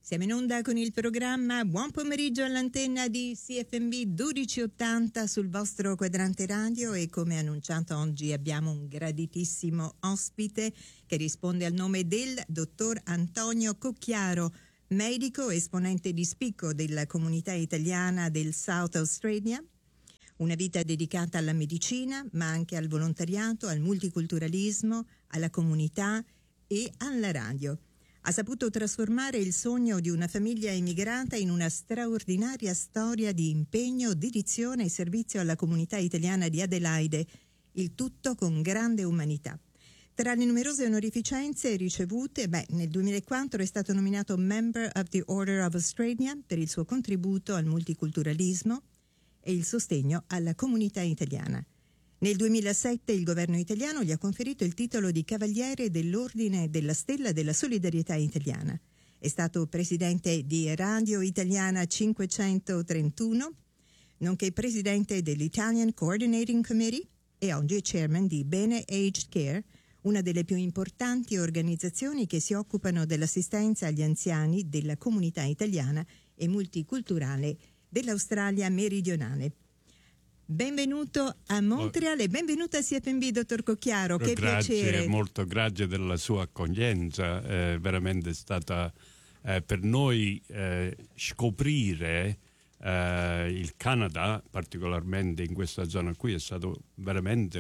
Siamo in onda con il programma Buon pomeriggio all'antenna di CFMB 1280 sul vostro quadrante radio e come annunciato oggi abbiamo un graditissimo ospite che risponde al nome del dottor Antonio Cocchiaro, medico, esponente di spicco della comunità italiana del South Australia. Una vita dedicata alla medicina, ma anche al volontariato, al multiculturalismo, alla comunità e alla radio. Ha saputo trasformare il sogno di una famiglia immigrata in una straordinaria storia di impegno, dedizione e servizio alla comunità italiana di Adelaide, il tutto con grande umanità. Tra le numerose onorificenze ricevute, nel 2004 è stato nominato Member of the Order of Australia per il suo contributo al multiculturalismo e il sostegno alla comunità italiana. Nel 2007 il governo italiano gli ha conferito il titolo di Cavaliere dell'Ordine della Stella della Solidarietà Italiana. È stato presidente di Radio Italiana 531, nonché presidente dell'Italian Coordinating Committee e oggi è chairman di Bene Aged Care, una delle più importanti organizzazioni che si occupano dell'assistenza agli anziani della comunità italiana e multiculturale dell'Australia meridionale. Benvenuto a Montreal e benvenuto a CFMB, dottor Cocchiaro. Che piacere. Molto grazie della sua accoglienza. Veramente è stata per noi scoprire il Canada, particolarmente in questa zona qui, è stato veramente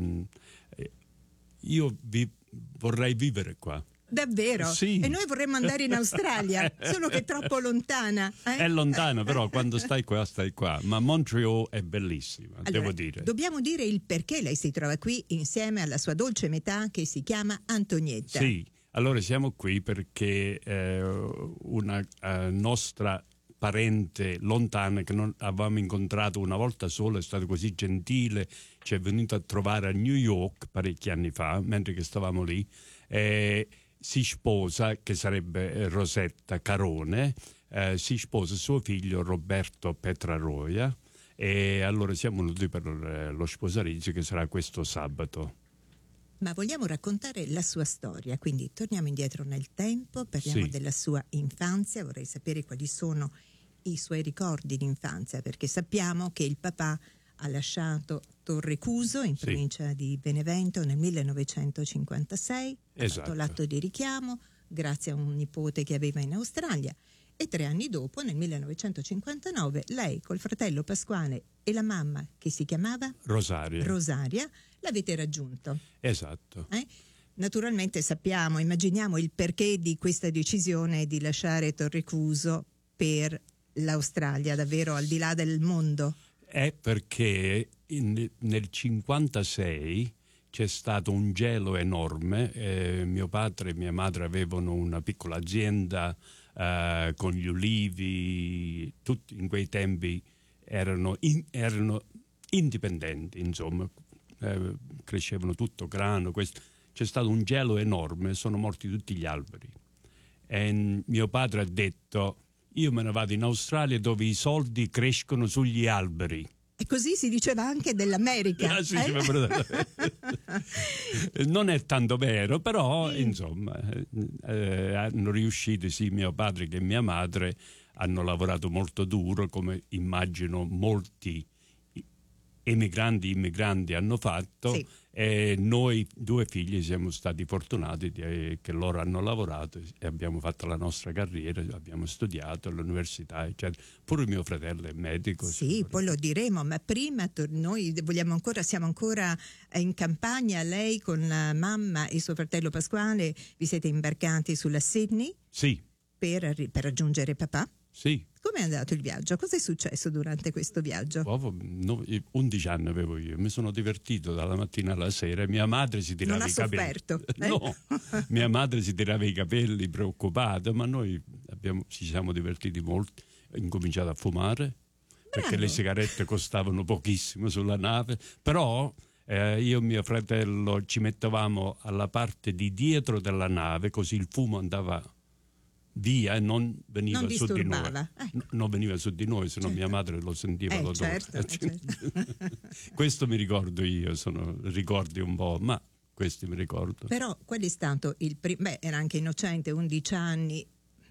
io vorrei vivere qua. Davvero? Sì. E noi vorremmo andare in Australia, solo che è troppo lontana. È lontano, però quando stai qua. Ma Montreal è bellissima, allora, devo dire. Dobbiamo dire il perché lei si trova qui insieme alla sua dolce metà che si chiama Antonietta. Sì, allora siamo qui perché una nostra parente lontana che non avevamo incontrato una volta sola è stato così gentile, ci è venuto a trovare a New York parecchi anni fa, mentre che stavamo lì. Si sposa, che sarebbe Rosetta Carone, si sposa suo figlio Roberto Petraroia e allora siamo venuti per lo sposalizio che sarà questo sabato. Ma vogliamo raccontare la sua storia, quindi torniamo indietro nel tempo, parliamo della sua infanzia, vorrei sapere quali sono i suoi ricordi di infanzia, perché sappiamo che il papà ha lasciato Torrecuso in provincia di Benevento nel 1956, ha fatto l'atto di richiamo grazie a un nipote che aveva in Australia e 3 anni dopo, nel 1959, lei col fratello Pasquale e la mamma che si chiamava Rosaria l'avete raggiunto. Esatto. Naturalmente immaginiamo il perché di questa decisione di lasciare Torrecuso per l'Australia, davvero al di là del mondo. È perché nel 56 c'è stato un gelo enorme, mio padre e mia madre avevano una piccola azienda con gli ulivi, tutti in quei tempi erano indipendenti, insomma, crescevano tutto grano, c'è stato un gelo enorme, sono morti tutti gli alberi e mio padre ha detto: io me ne vado in Australia dove i soldi crescono sugli alberi. E così si diceva anche dell'America. Non è tanto vero, però insomma hanno riuscito, mio padre che mia madre hanno lavorato molto duro, come immagino molti immigranti hanno fatto, e noi 2 figli siamo stati fortunati che loro hanno lavorato e abbiamo fatto la nostra carriera, abbiamo studiato all'università, eccetera. Pure mio fratello è medico. Sì, poi lo diremo, ma prima noi siamo ancora in campagna. Lei con la mamma e suo fratello Pasquale vi siete imbarcati sulla Sydney? Sì. Per raggiungere papà? Sì. Come è andato il viaggio? Cosa è successo durante questo viaggio? 11 anni avevo io, mi sono divertito dalla mattina alla sera. Mia madre si tirava i capelli. Non ha sofferto? No, mia madre si tirava i capelli preoccupata, ma noi ci siamo divertiti molto. Ho incominciato a fumare, perché le sigarette costavano pochissimo sulla nave, però io e mio fratello ci mettevamo alla parte di dietro della nave, così il fumo andava via e non veniva su di noi. Non veniva su di noi, se no mia madre lo sentiva l'odore. Certo. Questo mi ricordo io, sono ricordi un po', ma questi mi ricordo. Però qual è stato il primo? Era anche innocente, 11 anni.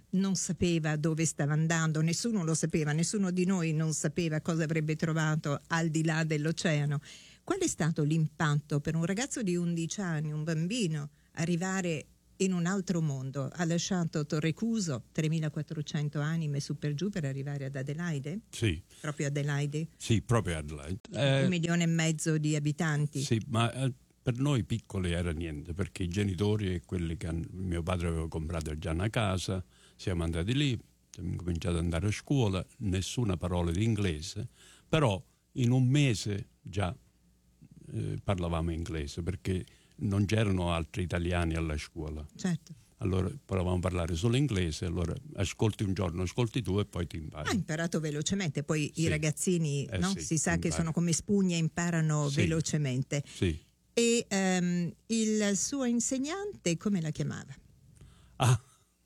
non sapeva dove stava andando, nessuno lo sapeva, nessuno di noi non sapeva cosa avrebbe trovato al di là dell'oceano. Qual è stato l'impatto per un ragazzo di 11 anni, un bambino, arrivare in un altro mondo? Ha lasciato Torrecuso, 3.400 anime su per giù per arrivare ad Adelaide? Sì. Proprio Adelaide? Sì, proprio Adelaide. 1,5 milioni di abitanti. Sì, ma per noi piccoli era niente, perché i genitori e quelli che mio padre aveva comprato già una casa, siamo andati lì, abbiamo cominciato ad andare a scuola, nessuna parola di inglese, però in un mese già parlavamo inglese, perché non c'erano altri italiani alla scuola. Certo. Allora provavamo a parlare solo inglese, allora ascolti un giorno, ascolti tu e poi ti impari. Ha imparato velocemente, poi i ragazzini no? Sì, si sa impari. che sono come spugne, imparano velocemente. Sì. E il suo insegnante come la chiamava? Ah,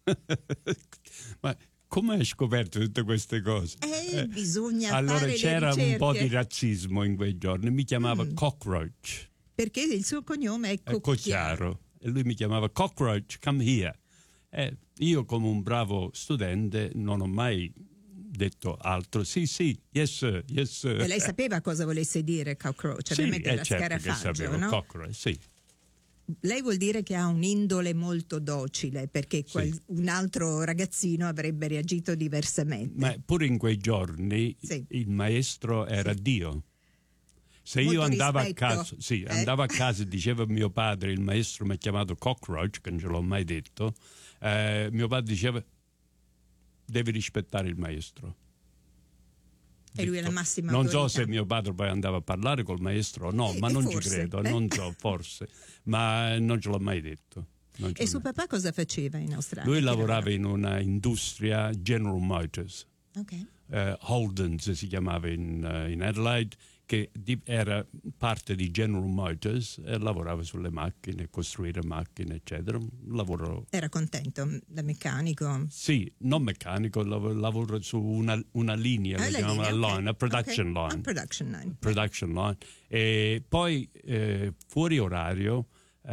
ma come hai scoperto tutte queste cose? Bisogna allora fare c'era le ricerche. un po' di razzismo in quei giorni, mi chiamava Cockroach. Perché il suo cognome è Cocchiaro. Cocchiaro. E lui mi chiamava Cockroach, come here. Io come un bravo studente non ho mai detto altro. Sì, yes sir, yes sir. E lei sapeva cosa volesse dire cockroach, ovviamente era certo scarafaggio, che sapevo, no? Cockroach, sì. Lei vuol dire che ha un'indole molto docile, perché un altro ragazzino avrebbe reagito diversamente. Ma pure in quei giorni il maestro era Dio. Se io andavo a casa, andavo a casa e diceva a mio padre, il maestro mi ha chiamato Cockroach, che non ce l'ho mai detto, mio padre diceva devi rispettare il maestro. E lui è la massima non autorità. so se mio padre poi andava a parlare col maestro o no, ma non forse, ci credo, non so, forse, ma non ce l'ho mai detto. E suo papà cosa faceva in Australia? Lui lavorava in una industria, General Motors, Holden's si chiamava in Adelaide, che era parte di General Motors e lavorava sulle macchine, costruire macchine, eccetera. Era contento da meccanico? Sì, non meccanico, lavoro su una linea, la chiamavano line, production line. Production line. E poi fuori orario,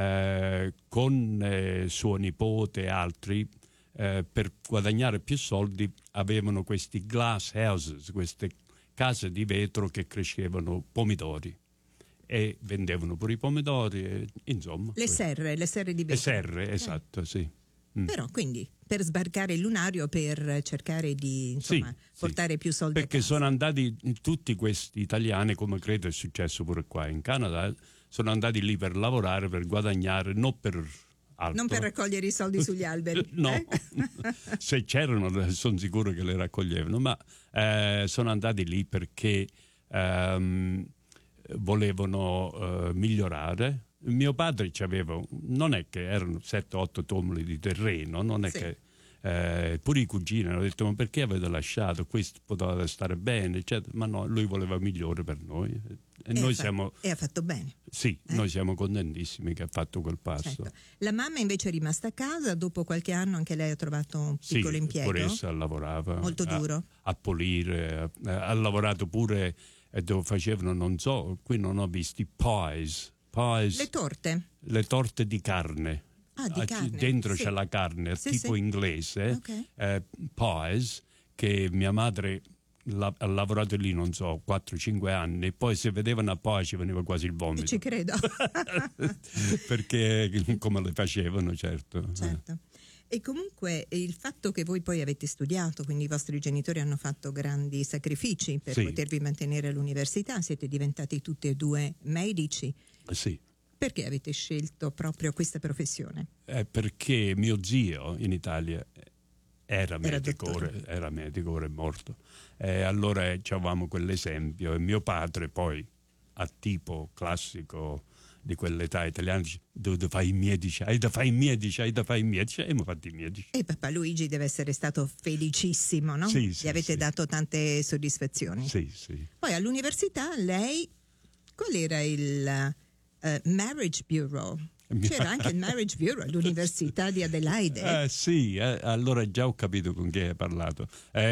con suo nipote e altri, per guadagnare più soldi, avevano questi glass houses, queste case di vetro che crescevano pomidori e vendevano pure i pomidori, e, insomma. Le serre di vetro. Le serre, esatto, sì. Però quindi per sbarcare il lunario, per cercare di portare più soldi perché a casa. sono andati tutti questi italiani, come credo è successo pure qua in Canada, sono andati lì per lavorare, per guadagnare, non per altro. Non per raccogliere i soldi sugli alberi. No, se c'erano sono sicuro che le raccoglievano, ma sono andati lì perché volevano migliorare. Mio padre c'aveva, non è che erano 7-8 tomoli di terreno, non è che pure i cugini hanno detto ma perché avete lasciato, questo poteva stare bene, eccetera. Ma no, lui voleva migliore per noi. E ha fatto bene. Sì, noi siamo contentissimi che ha fatto quel passo. Certo. La mamma invece è rimasta a casa, dopo qualche anno anche lei ha trovato un piccolo impiego. Pure essa lavorava. Molto duro. A pulire, ha lavorato pure dove facevano, non so, qui non ho visti pies. Le torte di carne. Di carne. Dentro c'è la carne, tipo inglese. Pies, che mia madre ha lavorato lì, non so, 4-5 anni, e poi se vedeva una poi ci veniva quasi il vomito. Ci credo. Perché come le facevano, certo. E comunque il fatto che voi poi avete studiato, quindi i vostri genitori hanno fatto grandi sacrifici per potervi mantenere all'università, siete diventati tutti e due medici. Sì. Perché avete scelto proprio questa professione? Perché mio zio in Italia era medico, ora è morto. Allora avevamo quell'esempio, e mio padre poi, a tipo classico di quell'età italiana, dice: dove fai i medici, hai da fare i medici, e abbiamo fatto i medici. E papà Luigi deve essere stato felicissimo, no? Gli avete dato tante soddisfazioni. Sì. Poi all'università lei, qual era il Marriage Bureau? C'era anche il Marriage Bureau all'Università di Adelaide. Sì, allora già ho capito con chi hai parlato.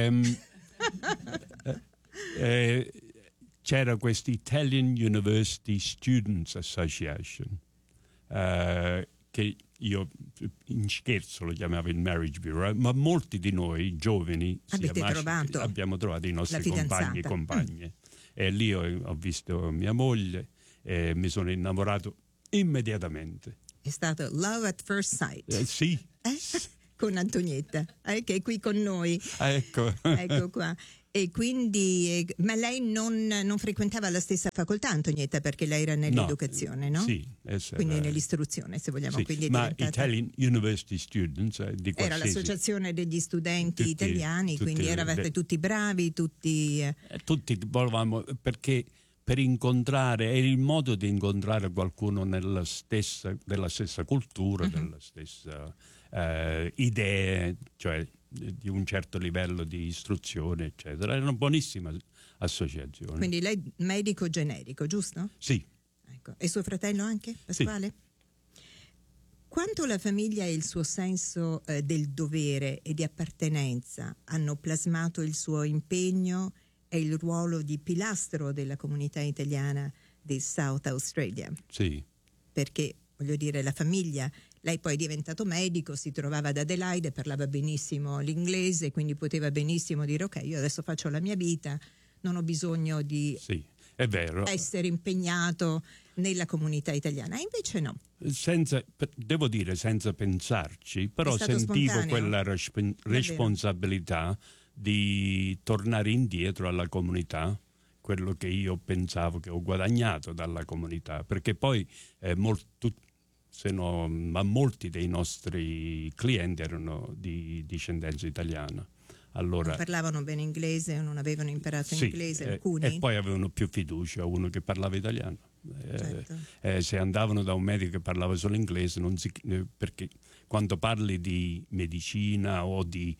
C'era questa Italian University Students Association, che io in scherzo lo chiamavo il marriage bureau, ma molti di noi giovani abbiamo trovato i nostri compagni e compagne. E lì ho visto mia moglie e mi sono innamorato immediatamente. È stato love at first sight. Sì. Con Antonietta, che è qui con noi. Ecco. Ecco qua. E quindi, ma lei non frequentava la stessa facoltà, Antonietta, perché lei era nell'educazione, no? Sì. Quindi nell'istruzione, se vogliamo. Sì, quindi ma Italian University Students di qualsiasi... Era l'associazione degli studenti italiani, quindi eravate tutti bravi, tutti volevamo, perché per incontrare, è il modo di incontrare qualcuno della stessa cultura, della stessa idee, cioè di un certo livello di istruzione, eccetera. Era una buonissima associazione. Quindi lei medico generico, giusto? Sì. Ecco. E suo fratello anche, Pasquale? Sì. Quanto la famiglia e il suo senso del dovere e di appartenenza hanno plasmato il suo impegno e il ruolo di pilastro della comunità italiana di South Australia? Sì. Perché, voglio dire, la famiglia... Lei poi è diventato medico, si trovava ad Adelaide, parlava benissimo l'inglese, quindi poteva benissimo dire ok, io adesso faccio la mia vita, non ho bisogno di è vero. essere impegnato nella comunità italiana. E invece no. Devo dire senza pensarci, però sentivo spontaneo. Quella responsabilità di tornare indietro alla comunità, quello che io pensavo che ho guadagnato dalla comunità, perché poi ma molti dei nostri clienti erano di discendenza italiana. Allora, non parlavano bene inglese o non avevano imparato inglese, alcuni? E poi avevano più fiducia a uno che parlava italiano. Certo. Se andavano da un medico che parlava solo inglese, perché quando parli di medicina o di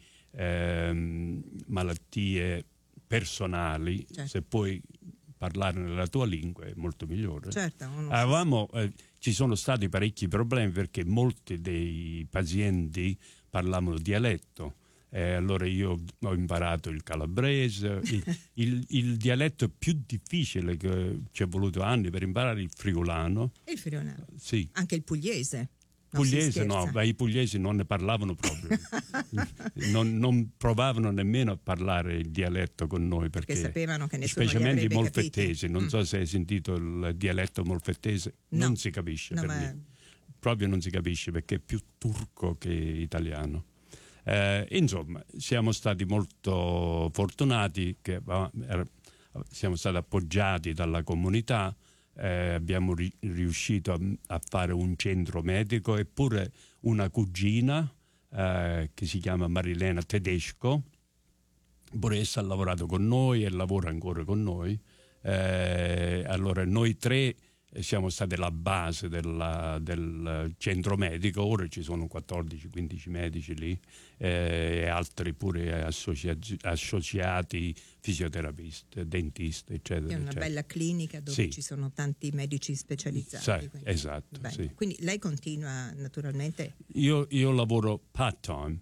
malattie personali, certo, se puoi parlare nella tua lingua è molto migliore. Certo, ci sono stati parecchi problemi perché molti dei pazienti parlavano dialetto. Allora io ho imparato il calabrese, il dialetto più difficile che ci è voluto anni per imparare, il friulano. Il friulano? Sì. Anche il pugliese? Pugliese no, ma i pugliesi non ne parlavano proprio. non provavano nemmeno a parlare il dialetto con noi perché sapevano che nessuno specialmente i molfettesi, capiti. Non so se hai sentito il dialetto molfettese, no, non si capisce per me. Proprio non si capisce perché è più turco che italiano. Insomma, siamo stati molto fortunati che siamo stati appoggiati dalla comunità. Abbiamo riuscito a fare un centro medico, eppure una cugina che si chiama Marilena Tedesco, pure essa ha lavorato con noi e lavora ancora con noi. Allora noi tre siamo stati la base del centro medico, ora ci sono 14-15 medici lì e altri pure associati, fisioterapisti, dentisti, eccetera. È una bella clinica dove ci sono tanti medici specializzati. Esatto. Sì. Quindi lei continua naturalmente? Io lavoro part-time.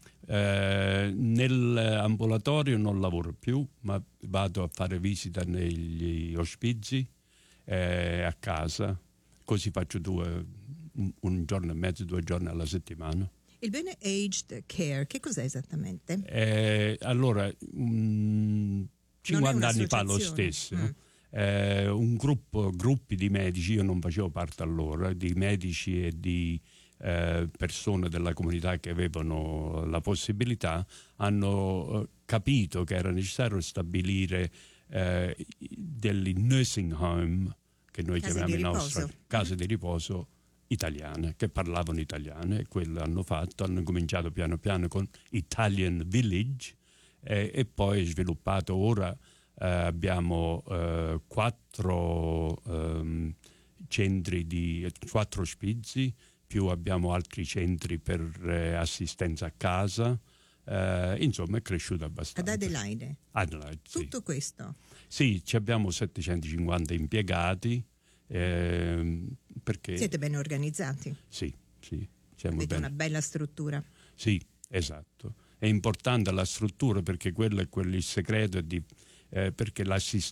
Nell'ambulatorio non lavoro più, ma vado a fare visita negli ospizi, a casa, così faccio un giorno e mezzo, 2 giorni alla settimana. Il bene aged care, che cos'è esattamente? Allora, 50 anni fa lo stesso, gruppi di medici, io non facevo parte allora, di medici e di persone della comunità che avevano la possibilità, hanno capito che era necessario stabilire degli nursing home, che noi chiamiamo in Australia case di riposo italiane, che parlavano italiano, e quello hanno fatto. Hanno cominciato piano piano con Italian Village e poi sviluppato. Ora abbiamo 4 centri di 4 ospizi, più abbiamo altri centri per assistenza a casa. Insomma è cresciuto abbastanza. Ad Adelaide? Adelaide, sì. Tutto questo? Sì, abbiamo 750 impiegati. Perché siete ben organizzati? Sì. Avete una bella struttura? Sì, esatto. È importante la struttura perché quello è il segreto perché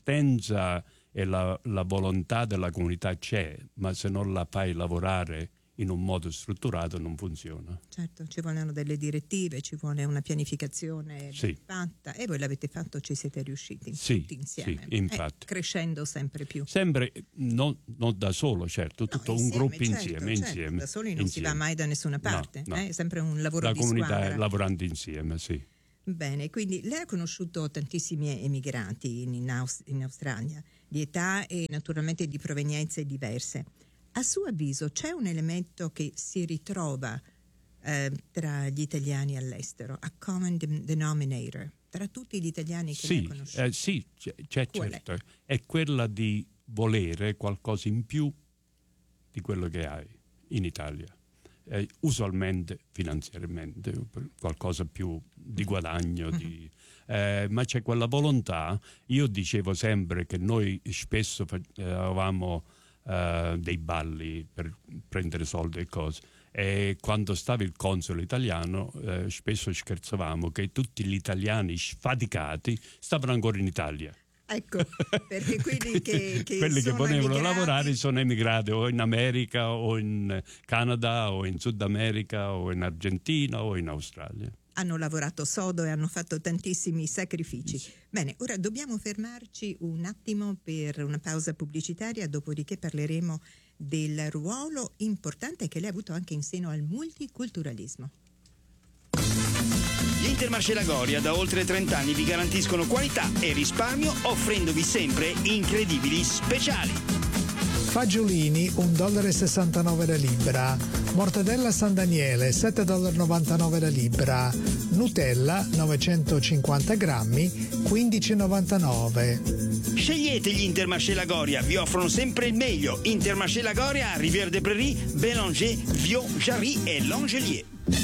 l'assistenza e la volontà della comunità c'è, ma se non la fai lavorare in un modo strutturato non funziona. Certo, ci vogliono delle direttive, ci vuole una pianificazione fatta, e voi l'avete fatto, ci siete riusciti tutti insieme, sì, infatti. Crescendo sempre più. Sempre, non da solo, certo, tutto insieme, un gruppo certo. insieme. Da soli non si va mai da nessuna parte, no. È sempre un lavoro la di comunità squadra. lavorando insieme, sì. Bene, quindi lei ha conosciuto tantissimi emigrati in Australia, di età e naturalmente di provenienze diverse. A suo avviso c'è un elemento che si ritrova tra gli italiani all'estero, a common denominator, tra tutti gli italiani che lei ha conosciuto? Sì, c'è Qual certo. È quella di volere qualcosa in più di quello che hai in Italia. Usualmente finanziariamente, qualcosa più di guadagno, ma c'è quella volontà. Io dicevo sempre che noi spesso avevamo dei balli per prendere soldi e cose, e quando stava il console italiano spesso scherzavamo che tutti gli italiani sfaticati stavano ancora in Italia. Ecco, perché quelli che quelli che volevano emigrati, lavorare sono emigrati o in America o in Canada o in Sud America o in Argentina o in Australia. Hanno lavorato sodo e hanno fatto tantissimi sacrifici. Bene, ora dobbiamo fermarci un attimo per una pausa pubblicitaria, dopodiché parleremo del ruolo importante che lei ha avuto anche in seno al multiculturalismo. Gli Intermarché Lagoria da oltre 30 anni vi garantiscono qualità e risparmio, offrendovi sempre incredibili speciali. Fagiolini $1,69 la libra, mortadella San Daniele $7,99 la libra, Nutella 950 grammi $15,99. Scegliete gli Intermarché Lagoria, vi offrono sempre il meglio. Intermarché Lagoria a Rivière des Prairies, Bélanger, Viau, Jarry e Langelier.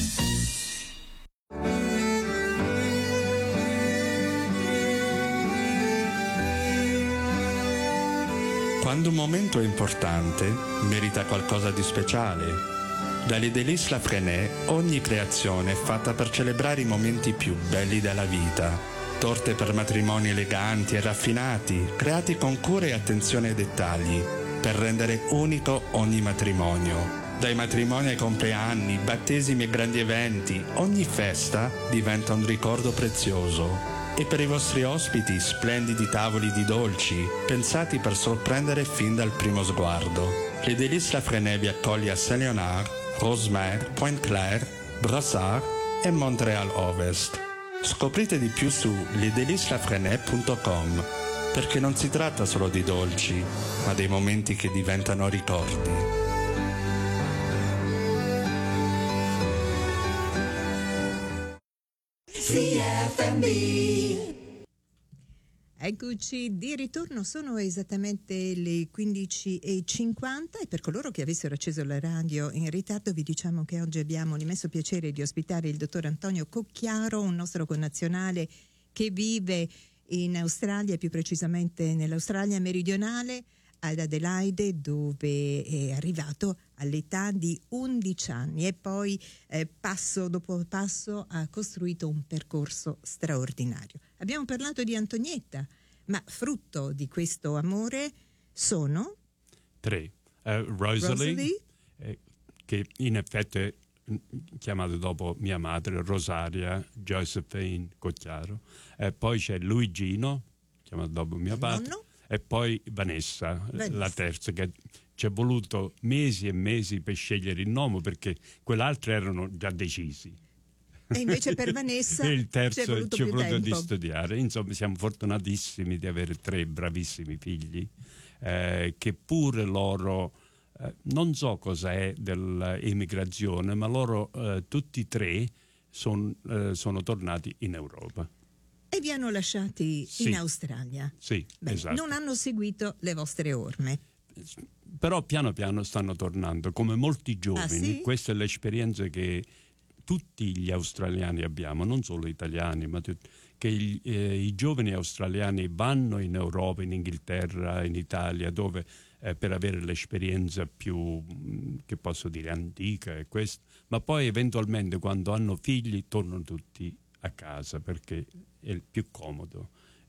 Quando un momento è importante, merita qualcosa di speciale. Dall'Idelis La Frenée ogni creazione è fatta per celebrare i momenti più belli della vita. Torte per matrimoni eleganti e raffinati, creati con cura e attenzione ai dettagli, per rendere unico ogni matrimonio. Dai matrimoni ai compleanni, battesimi e grandi eventi, ogni festa diventa un ricordo prezioso. E per i vostri ospiti splendidi tavoli di dolci, pensati per sorprendere fin dal primo sguardo. L'Idelis La Frenée vi accoglie a Saint-Léonard, Rosemère, Pointe-Claire, Brassard e Montréal Ovest. Scoprite di più su l'idelislafrenée.com, perché non si tratta solo di dolci, ma dei momenti che diventano ricordi. Eccoci di ritorno, sono esattamente le 15:50 e per coloro che avessero acceso la radio in ritardo vi diciamo che oggi abbiamo l'immenso piacere di ospitare il dottor Antonio Cocchiaro, un nostro connazionale che vive in Australia, più precisamente nell'Australia meridionale, ad Adelaide, dove è arrivato all'età di 11 anni e poi passo dopo passo ha costruito un percorso straordinario. Abbiamo parlato di Antonietta, ma frutto di questo amore sono 3. Rosalie, che in effetti è chiamata dopo mia madre, Rosaria Josephine Cocchiaro. Poi c'è Luigino, chiamato dopo mio padre. Nonno? E poi Vanessa, la terza, che ci è voluto mesi e mesi per scegliere il nome, perché quell'altri erano già decisi. E invece per Vanessa il terzo ci è voluto di studiare. Insomma, siamo fortunatissimi di avere 3 bravissimi figli, che pure loro, non so cosa è dell'emigrazione, ma loro tutti 3 sono tornati in Europa. E vi hanno lasciati in Australia. Sì, beh, esatto. Non hanno seguito le vostre orme. Però piano piano stanno tornando, come molti giovani. Sì? Questa è l'esperienza che tutti gli australiani abbiamo, non solo italiani, ma che i giovani australiani vanno in Europa, in Inghilterra, in Italia, dove per avere l'esperienza più, che posso dire, antica è questo, ma poi eventualmente quando hanno figli tornano tutti a casa perché è il più comodo.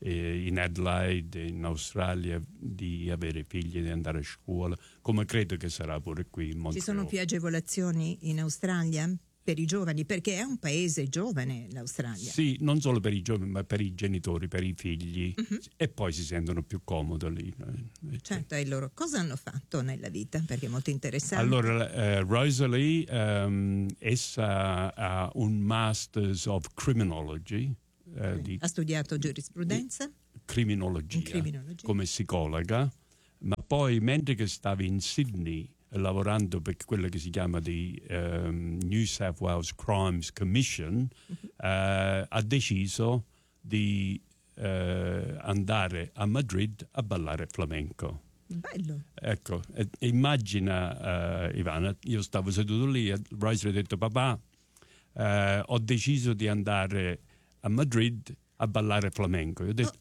in Adelaide, in Australia, di avere figli, di andare a scuola, come credo che sarà pure qui in Montreal. Ci sono più agevolazioni in Australia per i giovani, perché è un paese giovane l'Australia. Sì, non solo per i giovani, ma per i genitori, per i figli, e poi si sentono più comodi lì. Certo, e loro cosa hanno fatto nella vita? Perché è molto interessante. Allora, Rosalie, essa ha un Masters of Criminology. Ha studiato giurisprudenza? Criminologia, come psicologa, ma poi mentre che stava in Sydney lavorando per quello che si chiama di New South Wales Crimes Commission, ha deciso di andare a Madrid a ballare flamenco. Bello. Ecco, immagina Ivana, io stavo seduto lì e Rosalie ha detto: papà, ho deciso di andare a Madrid a ballare flamenco. Io ho detto: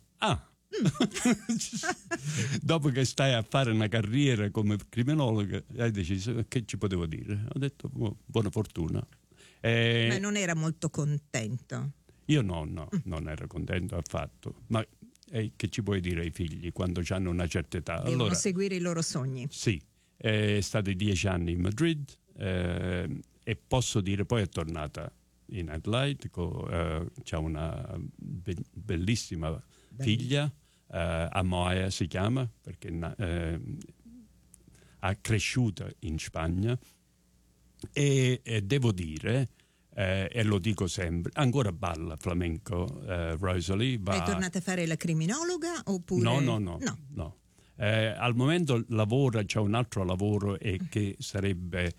dopo che stai a fare una carriera come criminologa, hai deciso, che ci potevo dire? Ho detto: buona fortuna. Ma non era molto contento? Io non ero contento affatto, ma che ci puoi dire ai figli quando hanno una certa età? Devono seguire i loro sogni. Sì, è stato 10 anni in Madrid e posso dire poi è tornata in Adelaide, c'ha una bellissima figlia, Amaya si chiama, perché ha cresciuto in Spagna e devo dire, e lo dico sempre, ancora balla flamenco. Rosalie È tornata a fare la criminologa oppure? No. Al momento lavora, c'è un altro lavoro che sarebbe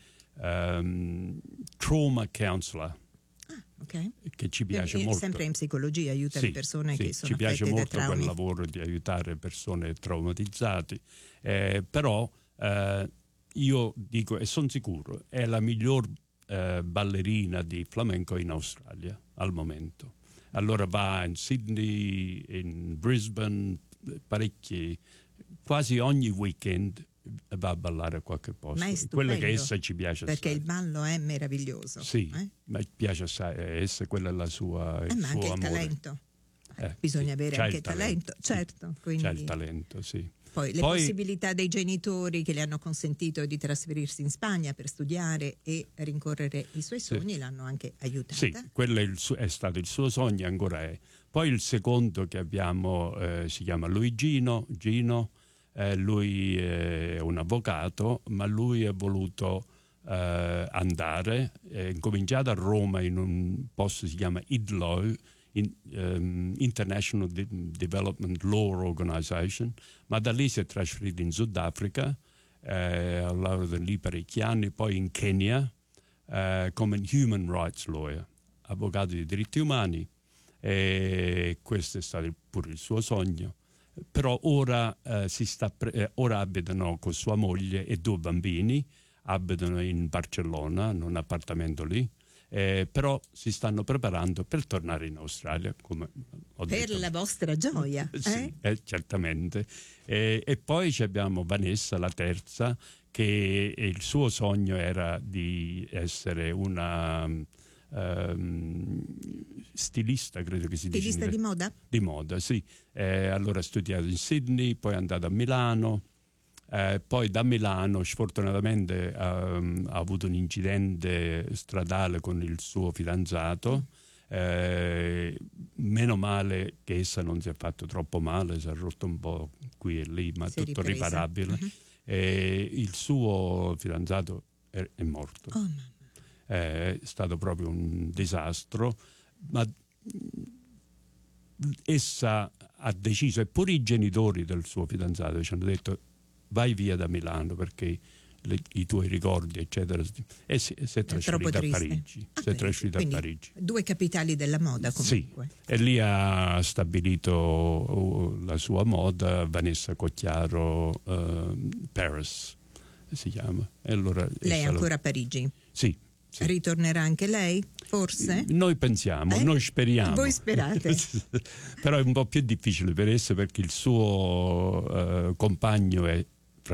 trauma counselor. Okay. Che ci piace molto. Sempre in psicologia aiuta le persone che sono affette da traumi. Ci piace molto quel lavoro di aiutare persone traumatizzate, però io dico e sono sicuro è la miglior ballerina di flamenco in Australia al momento. Allora va in Sydney, in Brisbane, quasi ogni weekend va a ballare a qualche posto. Ma è quella che essa ci piace perché assai. il ballo è meraviglioso. Sì, ma piace assai, essa quella è la sua il ma suo anche amore. Il talento. Bisogna avere anche talento, certo. Quindi c'è il talento, sì. Poi le possibilità dei genitori che le hanno consentito di trasferirsi in Spagna per studiare e rincorrere i suoi sogni l'hanno anche aiutata. Sì, quello è stato il suo sogno, ancora è. Poi il secondo che abbiamo si chiama Gino. Lui è un avvocato, ma lui è voluto andare, è incominciato a Roma in un posto che si chiama IDLO, International Development Law Organization, ma da lì si è trasferito in Sudafrica, ha lavorato lì parecchi anni, poi in Kenya come human rights lawyer, avvocato di diritti umani, e questo è stato pure il suo sogno. Però ora abitano con sua moglie e 2 bambini, abitano in Barcellona, in un appartamento lì, però si stanno preparando per tornare in Australia, come ho detto. Per la vostra gioia. Sì, certamente. E poi abbiamo Vanessa, la terza, che il suo sogno era di essere una stilista, credo che si dica. Stilista di moda? Di moda, sì. Allora ha studiato in Sydney, poi è andato a Milano, poi da Milano sfortunatamente ha avuto un incidente stradale con il suo fidanzato. Meno male che essa non si è fatto troppo male, si è rotto un po' qui e lì, ma tutto riparabile. Il suo fidanzato è morto. Oh, mamma. È stato proprio un disastro, ma essa ha deciso, e pure i genitori del suo fidanzato ci hanno detto: vai via da Milano perché i tuoi ricordi eccetera, e si è trasferita a Parigi. Si è trasferita a Parigi. 2 capitali della moda comunque. Sì, e lì ha stabilito la sua moda. Vanessa Cocchiaro Paris si chiama. E allora lei è ancora a Parigi? Sì. Ritornerà anche lei, forse? Noi pensiamo, noi speriamo. Voi sperate. Però è un po' più difficile per essa perché il suo compagno è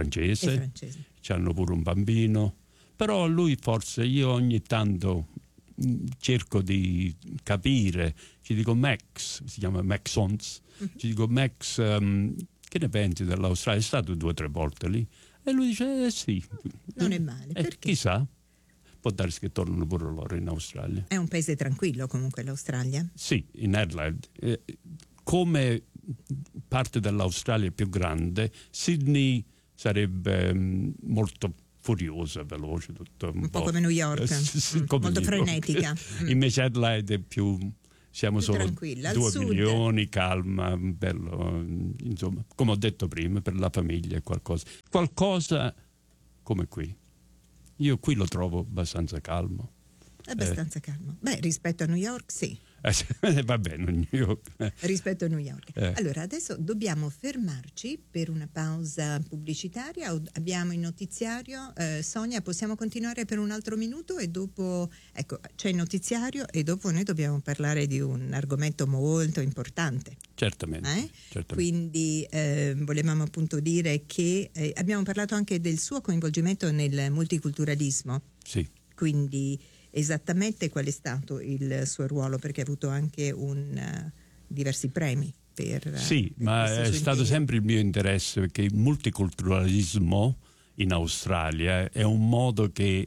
francese. Hanno pure un bambino. Però lui forse, io ogni tanto cerco di capire, ci dico Max, si chiama Max Ons, ci dico Max, che ne pensi dell'Australia? È stato 2 o 3 volte lì? E lui dice sì. Non è male, perché? Chissà, può darsi che tornano pure loro in Australia. È un paese tranquillo comunque l'Australia? Sì, in Adelaide. Come parte dell'Australia più grande, Sydney sarebbe molto furiosa, veloce, tutto un po' come New York, molto frenetica. Invece Adelaide è più, siamo più solo tranquilla. 2 milioni, calma, bello, insomma, come ho detto prima, per la famiglia è qualcosa come qui. Io qui lo trovo abbastanza calmo. Abbastanza calmo. Beh, rispetto a New York sì. Va bene, New York. Rispetto a New York. Allora, adesso dobbiamo fermarci per una pausa pubblicitaria. Abbiamo il notiziario. Sonia, possiamo continuare per un altro minuto e dopo, ecco, c'è il notiziario e dopo noi dobbiamo parlare di un argomento molto importante. Certamente. Quindi volevamo appunto dire che abbiamo parlato anche del suo coinvolgimento nel multiculturalismo. Sì. Quindi esattamente qual è stato il suo ruolo, perché ha avuto anche diversi premi per sì, ma è stato sempre il mio interesse, perché il multiculturalismo in Australia è un modo che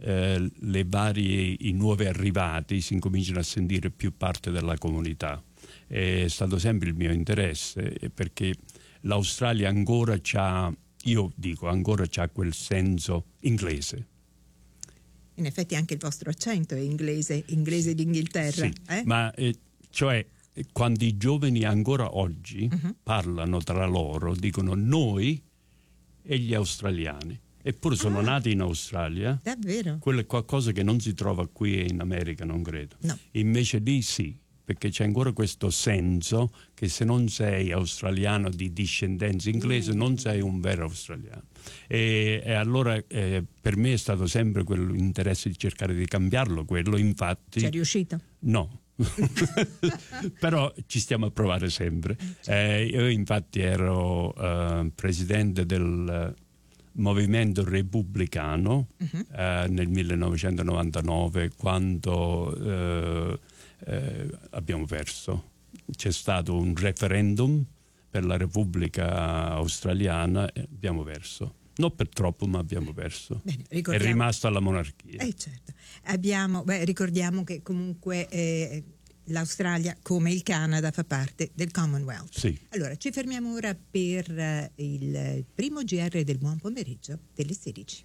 i nuovi arrivati si incominciano a sentire più parte della comunità. È stato sempre il mio interesse, perché l'Australia ancora c'ha quel senso inglese. In effetti anche il vostro accento è inglese d'Inghilterra. Sì, ma cioè quando i giovani ancora oggi parlano tra loro, dicono noi e gli australiani. Eppure sono nati in Australia. Davvero? Quello è qualcosa che non si trova qui in America, non credo. No. Invece lì sì, perché c'è ancora questo senso che se non sei australiano di discendenza inglese non sei un vero australiano. E allora per me è stato sempre quell'interesse di cercare di cambiarlo, quello infatti. C'è riuscito? No. Però ci stiamo a provare sempre. Io infatti ero presidente del movimento repubblicano nel 1999, quando abbiamo perso. C'è stato un referendum per la Repubblica Australiana e abbiamo perso. Non per troppo, ma abbiamo perso. Bene, è rimasta la monarchia. Certo. Ricordiamo che comunque l'Australia, come il Canada, fa parte del Commonwealth. Sì. Allora, ci fermiamo ora per il primo GR del buon pomeriggio delle 16.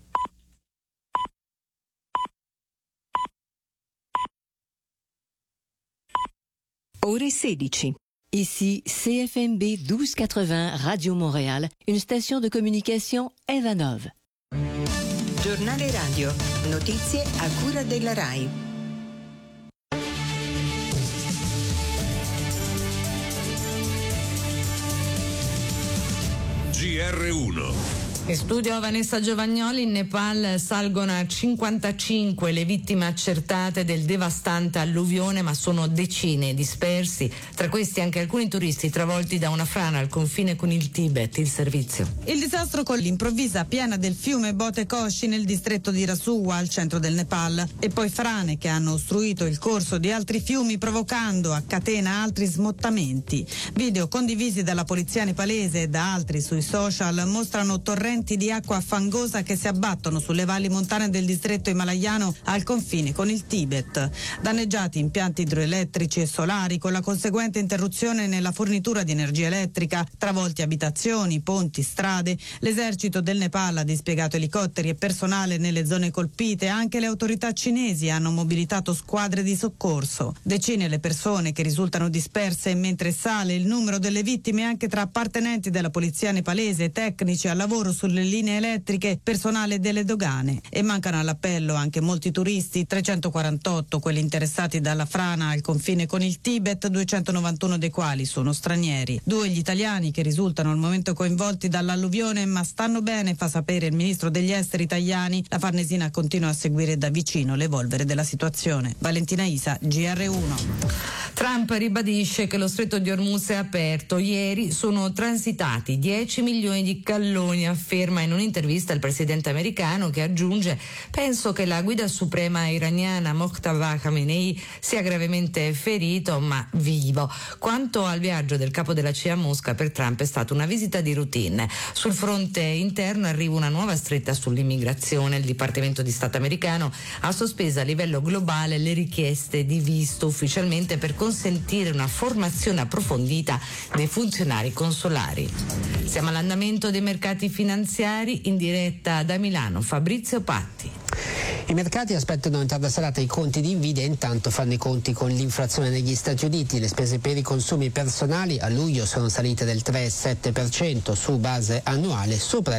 Ore 16. Ici CFMB 1280 Radio Montréal, une station de communication Evanov. Giornale radio, notizie a cura della RAI. GR1. In studio Vanessa Giovagnoli. In Nepal salgono a 55 le vittime accertate del devastante alluvione, ma sono decine dispersi. Tra questi anche alcuni turisti travolti da una frana al confine con il Tibet. Il servizio. Il disastro con l'improvvisa piena del fiume Bote Koshi nel distretto di Rasuwa, al centro del Nepal, e poi frane che hanno ostruito il corso di altri fiumi, provocando a catena altri smottamenti. Video condivisi dalla polizia nepalese e da altri sui social mostrano torrenti di acqua fangosa che si abbattono sulle valli montane del distretto himalayano al confine con il Tibet. Danneggiati impianti idroelettrici e solari, con la conseguente interruzione nella fornitura di energia elettrica, travolti abitazioni, ponti, strade. L'esercito del Nepal ha dispiegato elicotteri e personale nelle zone colpite. Anche le autorità cinesi hanno mobilitato squadre di soccorso. Decine le persone che risultano disperse, mentre sale il numero delle vittime anche tra appartenenti della polizia nepalese, tecnici al lavoro sulle linee elettriche, personale delle dogane. E mancano all'appello anche molti turisti, 348 quelli interessati dalla frana al confine con il Tibet, 291 dei quali sono stranieri. 2 gli italiani che risultano al momento coinvolti dall'alluvione, ma stanno bene, fa sapere il ministro degli esteri Tajani. La Farnesina continua a seguire da vicino l'evolvere della situazione. Valentina Isa, GR1. Trump ribadisce che lo stretto di Hormuz è aperto. Ieri sono transitati 10 milioni di galloni, afferma in un'intervista il presidente americano, che aggiunge: penso che la guida suprema iraniana Mojtaba Khamenei sia gravemente ferito ma vivo. Quanto al viaggio del capo della CIA a Mosca, per Trump è stata una visita di routine. Sul fronte interno arriva una nuova stretta sull'immigrazione. Il Dipartimento di Stato americano ha sospeso a livello globale le richieste di visto ufficialmente per consentire una formazione approfondita dei funzionari consolari. Siamo all'andamento dei mercati finanziari, in diretta da Milano Fabrizio Patti. I mercati aspettano in tarda serata i conti di Nvidia, intanto fanno i conti con l'inflazione negli Stati Uniti. Le spese per i consumi personali a luglio sono salite del 3,7% su base annuale, sopra